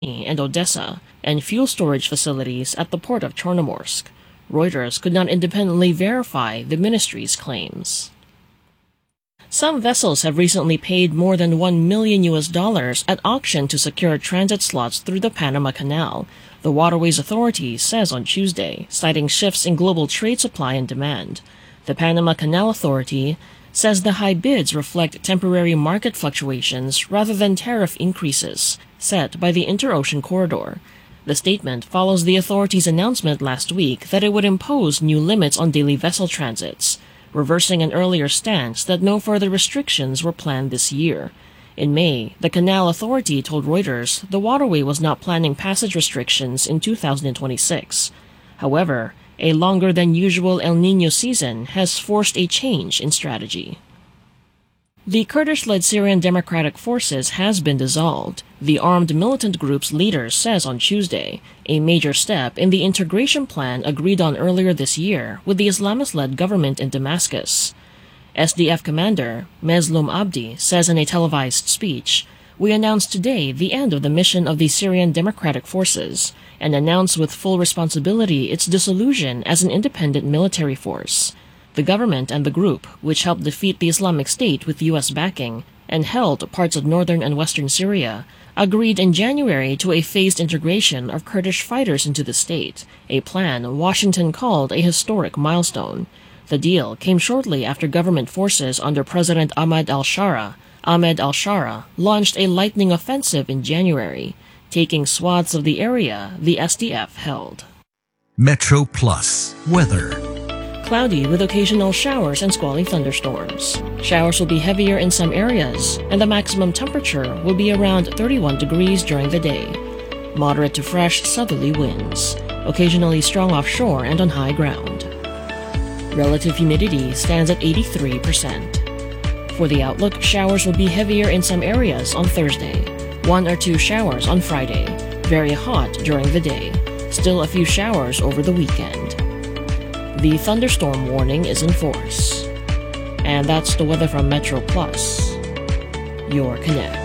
and Odessa, and fuel storage facilities at the port of Chornomorsk. Reuters could not independently verify the ministry's claims. Some vessels have recently paid more than $1 million at auction to secure transit slots through the Panama Canal, the Waterways Authority says on Tuesday, citing shifts in global trade supply and demand. The Panama Canal Authority says the high bids reflect temporary market fluctuations rather than tariff increases set by the Interocean Corridor. The statement follows the authority's announcement last week that it would impose new limits on daily vessel transits, reversing an earlier stance that no further restrictions were planned this year. In May, the Canal Authority told Reuters the waterway was not planning passage restrictions in 2026. However, a longer-than-usual El Niño season has forced a change in strategy. The Kurdish-led Syrian Democratic Forces has been dissolved, the armed militant group's leader says on Tuesday, a major step in the integration plan agreed on earlier this year with the Islamist-led government in Damascus. SDF commander Mezlum Abdi says in a televised speech, "We announced today the end of the mission of the Syrian Democratic Forces and announce with full responsibility its dissolution as an independent military force." The government and the group, which helped defeat the Islamic State with U.S. backing and held parts of northern and western Syria, agreed in January to a phased integration of Kurdish fighters into the state, a plan Washington called a historic milestone. The deal came shortly after government forces under President Ahmed al-Shara launched a lightning offensive in January, taking swaths of the area the SDF held. Metro Plus weather. Cloudy with occasional showers and squally thunderstorms. Showers will be heavier in some areas, and the maximum temperature will be around 31 degrees during the day. Moderate to fresh southerly winds, occasionally strong offshore and on high ground. Relative humidity stands at 83%. For the outlook, showers will be heavier in some areas on Thursday. 1 or 2 showers on Friday. Very hot during the day. Still a few showers over the weekend. The thunderstorm warning is in force. And that's the weather from Metro Plus, your connect.